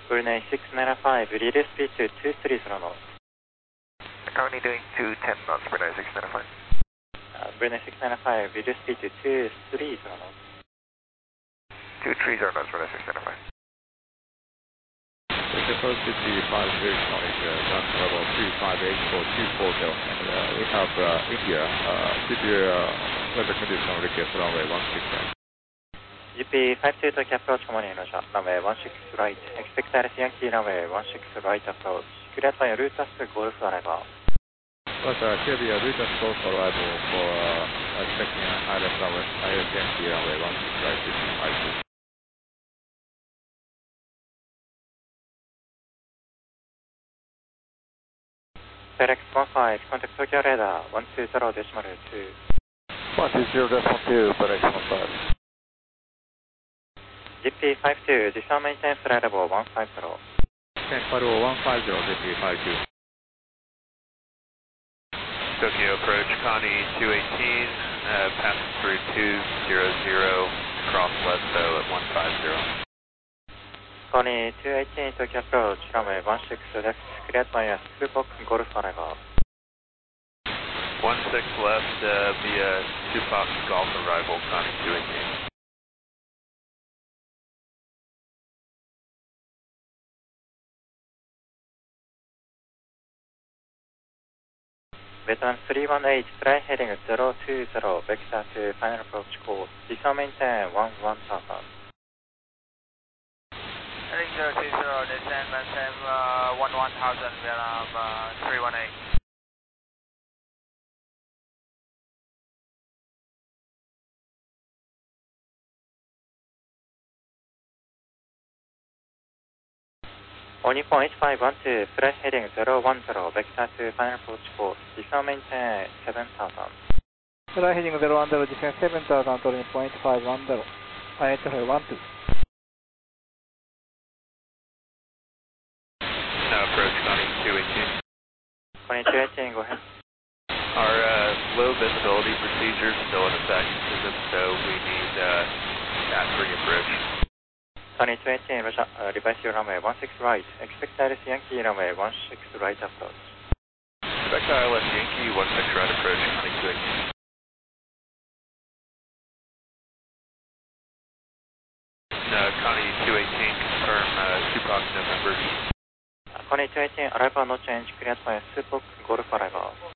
Brunei 695, lead speed to 230 knots. Currently doing 210 knots, Brunei 695. Brunei 695, lead speed to 230 knots. 230 knots, Brunei 695. It's approach 55 very solid, ground level 258 for 240, and we have India, severe weather condition request runway 16 right. GP52 to approach morning Roger, runway 16 right. Expect Alice Yankee runway 16 right approach. Cleared by Rutas Golf arrival. But here we are Rutas Golf arrival for expecting Alice Yankee runway 16 right, 52. FedEx 15, contact Tokyo radar 120.2. 120.2, FedEx 15. GP52, descend maintain flight level 150. Maintain flight level 150, GP52. Tokyo approach, Connie 218, passing through 200, cross Lesto at 150. Connie 218, Tokyo approach, runway 16 left, cleared by Spupok Golf arrival. 16 left via Tupac Golf arrival, Connie 218. Vietnam 318, fly heading 020, vector to final approach course, descend maintain 1000. Heading 020, descend maintain 1000, Vietnam 318. All Nippon 8512, fly heading 010, vector to final approach course, descend maintain 7000. Fly heading 010, descend 7000, All Nippon 8510, 8512. Now approach, Connie 218. Connie 218, go ahead. Our low visibility procedure is still in effect, so we need at approach. Connie 218, Roger, revise your runway 16 right, expect Alice Yankee runway 16 right approach. Expect ILS Yankee 16 right approach, Connie 218. Connie 218, confirm Tupac November. Connie 218, arrival no change, cleared by Spupok Golf arrival.